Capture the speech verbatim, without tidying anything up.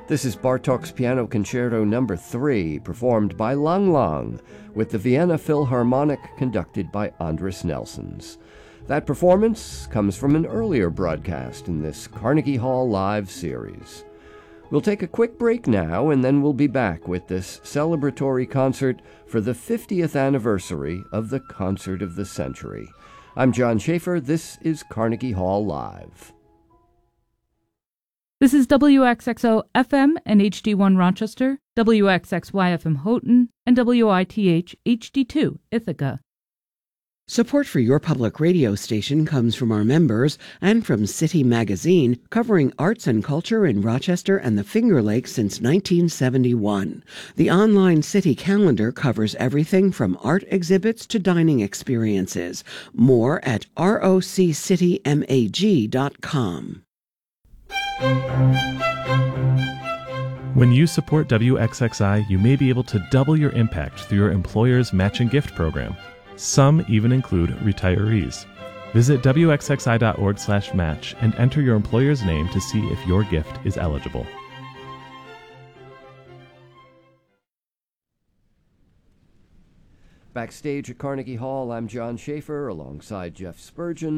This is Bartók's Piano Concerto number three, performed by Lang Lang, with the Vienna Philharmonic conducted by Andris Nelsons. That performance comes from an earlier broadcast in this Carnegie Hall Live series. We'll take a quick break now, and then we'll be back with this celebratory concert for the fiftieth anniversary of the Concert of the Century. I'm John Schaefer. This is Carnegie Hall Live. This is W X X O F M and H D one Rochester, W X X Y F M Houghton, and W I T H H D two Ithaca. Support for your public radio station comes from our members and from City Magazine, covering arts and culture in Rochester and the Finger Lakes since nineteen seventy-one. The online City calendar covers everything from art exhibits to dining experiences. More at R O C city mag dot com. When you support W X X I, you may be able to double your impact through your employer's matching gift program. Some even include retirees. Visit W X X I dot org slash match and enter your employer's name to see if your gift is eligible. Backstage at Carnegie Hall, I'm John Schaefer alongside Jeff Spurgeon.